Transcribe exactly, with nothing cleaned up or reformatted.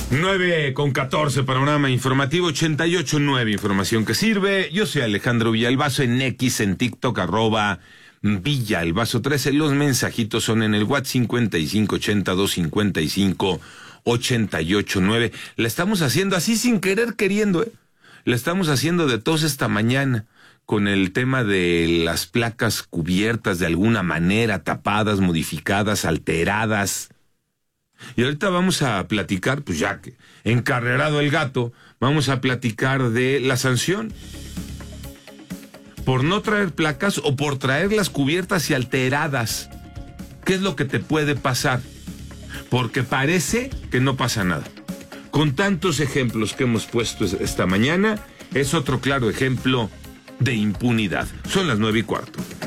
nueve con catorce, panorama informativo, ochenta y ocho nueve, información que sirve. Yo soy Alejandro Villalbazo, en X, en TikTok, arroba Villalbazo trece. Los mensajitos son en el WhatsApp cincuenta y cinco ochenta y dos cincuenta y cinco ochenta y ocho nueve. La estamos haciendo así sin querer queriendo, ¿eh? La estamos haciendo de tos esta mañana, con el tema de las placas cubiertas de alguna manera, tapadas, modificadas, alteradas. Y ahorita vamos a platicar, pues ya que encarrerado el gato, vamos a platicar de la sanción por no traer placas o por traerlas cubiertas y alteradas. ¿Qué es lo que te puede pasar? Porque parece que no pasa nada. Con tantos ejemplos que hemos puesto esta mañana, es otro claro ejemplo de impunidad. Son las nueve y cuarto.